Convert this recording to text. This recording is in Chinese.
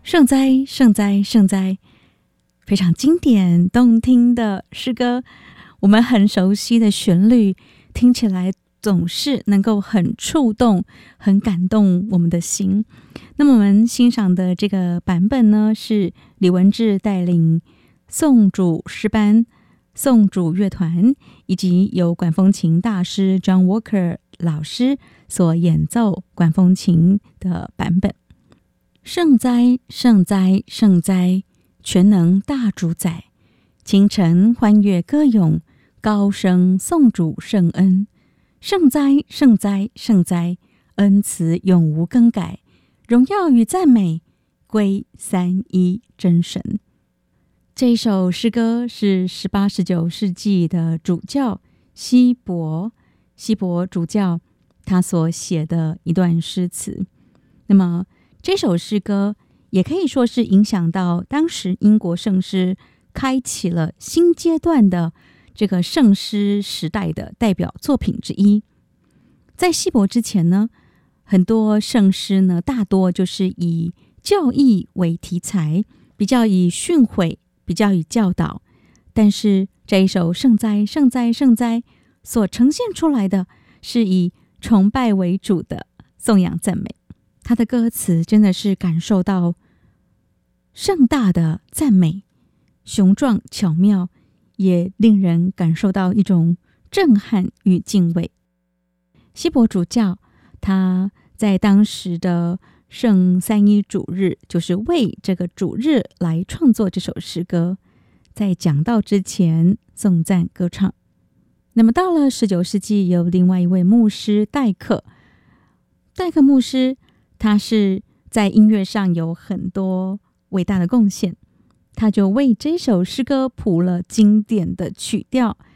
圣哉，圣哉，圣哉！非常经典动听的诗歌，我们很熟悉的旋律，听起来总是能够很触动、很感动我们的心。那么我们欣赏的这个版本呢，是李文志带领颂主诗班、颂主乐团，以及由管风琴大师 John Walker 老师所演奏管风琴的版本。圣哉，圣哉，圣哉！全能大主宰，清晨欢悦歌咏，高声颂主圣恩。圣哉，圣哉，圣哉！恩慈永无更改，荣耀与赞美归三一真神。这一首诗歌是18、19世纪的主教希伯主教他所写的一段诗词。那么这首诗歌也可以说是影响到当时英国圣诗开启了新阶段的这个圣诗时代的代表作品之一。在希伯之前呢，很多圣诗呢大多就是以教义为题材，比较以训诲，比较以教导。但是这一首圣哉，圣哉，圣哉所呈现出来的是以崇拜为主的颂扬赞美。他的歌词真的是感受到盛大的赞美，雄壮巧妙，也令人感受到一种震撼与敬畏。希伯主教他在当时的圣三一主日，就是为这个主日来创作这首诗歌，在讲道之前颂赞歌唱。那么到了19世纪，有另外一位牧师戴克牧师，他是在音乐上有很多伟大的贡献，他就为这首诗歌谱了经典的曲调，